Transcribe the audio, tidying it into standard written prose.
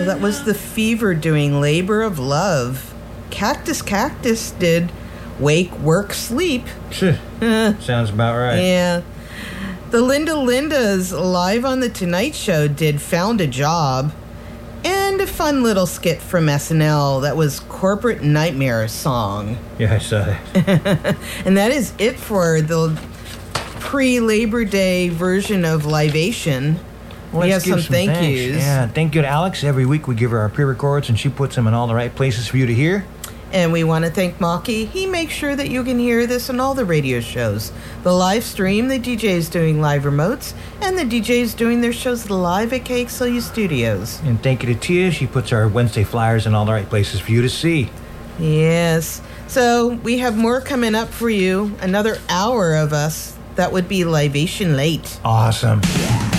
Well, that was The Fever doing Labor of Love. Cactus did Wake, Work, Sleep. Sounds about right. Yeah. The Linda Lindas live on The Tonight Show did Found a Job. And a fun little skit from SNL that was Corporate Nightmare Song. Yeah, I saw that. And that is it for the pre-Labor Day version of Libation. Well, we have let's give some thank thanks. yous. Yeah, thank you to Alex. Every week we give her our pre-records and she puts them in all the right places for you to hear. And we want to thank Maki. He makes sure that you can hear this on all the radio shows. The live stream, the DJs doing live remotes, and the DJs doing their shows live at KXLU Studios. And thank you to Tia. She puts our Wednesday flyers in all the right places for you to see. Yes. So we have more coming up for you. Another hour of us. That would be Libation Late. Awesome. Yeah.